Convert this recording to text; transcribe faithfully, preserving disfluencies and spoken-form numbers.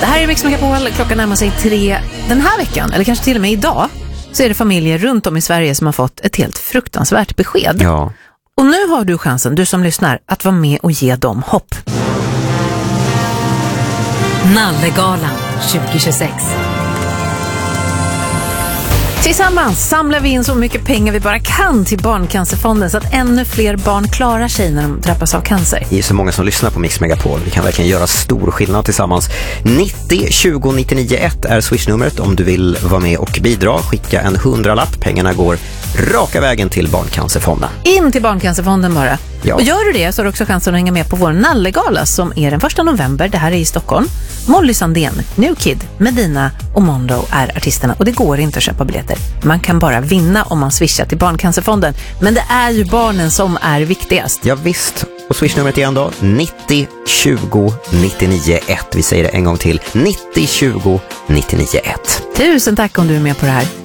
Det här är Mix Megapol, klockan närmar sig tre den här veckan, eller kanske till och med idag, så är det familjer runt om i Sverige som har fått ett helt fruktansvärt besked. Ja. Och nu har du chansen, du som lyssnar, att vara med och ge dem hopp. Nallegalan tjugo tjugosex. Tillsammans samlar vi in så mycket pengar vi bara kan till Barncancerfonden så att ännu fler barn klarar sig när de drabbas av cancer. Det är så många som lyssnar på Mix Megapol. Vi kan verkligen göra stor skillnad tillsammans. nittio tjugo nittionio ett är swishnumret om du vill vara med och bidra. Skicka en hundralapp. Pengarna går raka vägen till Barncancerfonden. In till Barncancerfonden bara. Ja. Och gör du det så har du också chansen att hänga med på vår Nallegala som är den första november. Det här är i Stockholm. Molly Sandén, New Kid, Medina och Mondo är artisterna. Och det går inte att köpa biljetter. Man kan bara vinna om man swishar till Barncancerfonden. Men det är ju barnen som är viktigast. Ja visst. Och swishnumret igen då. nittio tjugo nittionio ett. Vi säger det en gång till. nittio tjugo nittionio ett. Tusen tack om du är med på det här.